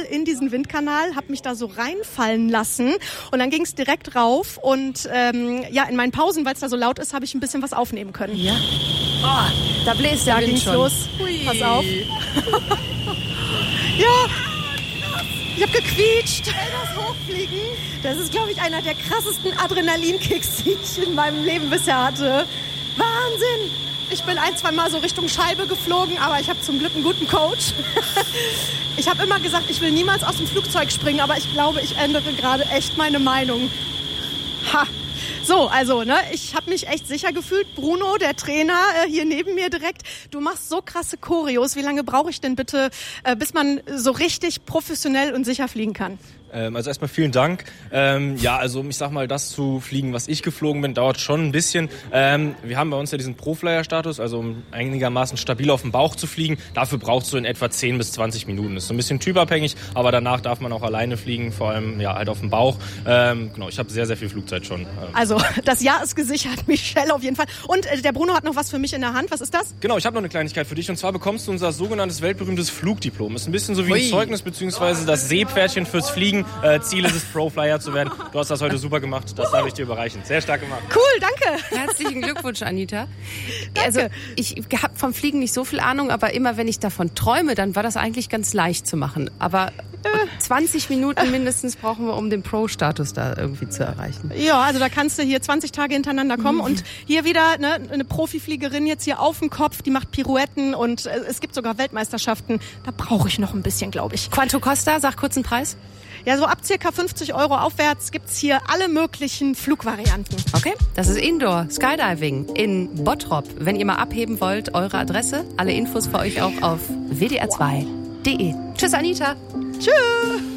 in diesen Windkanal, habe mich da so reinfallen lassen und dann ging es direkt rauf und in meinen Pausen, weil es da so laut ist, habe ich ein bisschen was aufnehmen können. Ja. Oh, da bläst der Wind ging's schon. Los. Hui. Pass auf. Ja, ich habe gequietscht. Das Hochfliegen, das ist, glaube ich, einer der krassesten Adrenalinkicks, die ich in meinem Leben bisher hatte. Wahnsinn! Ich bin 1-2 Mal so Richtung Scheibe geflogen, aber ich habe zum Glück einen guten Coach. Ich habe immer gesagt, ich will niemals aus dem Flugzeug springen, aber ich glaube, ich ändere gerade echt meine Meinung. Ha! So, also, ich habe mich echt sicher gefühlt. Bruno, der Trainer, hier neben mir direkt, du machst so krasse Choreos. Wie lange brauche ich denn bitte, bis man so richtig professionell und sicher fliegen kann? Also erstmal vielen Dank. Also ich sag mal, das zu fliegen, was ich geflogen bin, dauert schon ein bisschen. Wir haben bei uns ja diesen Pro-Flyer-Status, also um einigermaßen stabil auf dem Bauch zu fliegen. Dafür braucht es so in etwa 10 bis 20 Minuten. Das ist so ein bisschen typabhängig, aber danach darf man auch alleine fliegen, vor allem halt auf dem Bauch. Ich habe sehr, sehr viel Flugzeit schon. Also das Jahr ist gesichert, Michelle auf jeden Fall. Und der Bruno hat noch was für mich in der Hand. Was ist das? Genau, ich habe noch eine Kleinigkeit für dich. Und zwar bekommst du unser sogenanntes weltberühmtes Flugdiplom. Ist ein bisschen so wie ein Zeugnis, beziehungsweise das Seepferdchen fürs Fliegen. Ziel ist es, Pro-Flyer zu werden. Du hast das heute super gemacht. Das darf ich dir überreichen. Sehr stark gemacht. Cool, danke. Herzlichen Glückwunsch, Anita. Danke. Also ich habe vom Fliegen nicht so viel Ahnung, aber immer wenn ich davon träume, dann war das eigentlich ganz leicht zu machen. Aber 20 Minuten mindestens brauchen wir, um den Pro-Status da irgendwie zu erreichen. Ja, also da kannst du hier 20 Tage hintereinander kommen und hier wieder eine Profifliegerin jetzt hier auf dem Kopf, die macht Pirouetten und es gibt sogar Weltmeisterschaften. Da brauche ich noch ein bisschen, glaube ich. Quanto costa? Sag kurz einen Preis. Ja, so ab circa 50 € aufwärts gibt's hier alle möglichen Flugvarianten. Okay, das ist Indoor Skydiving in Bottrop. Wenn ihr mal abheben wollt, eure Adresse, alle Infos für euch auch auf wdr2.de. Tschüss, Anita. Tschüss.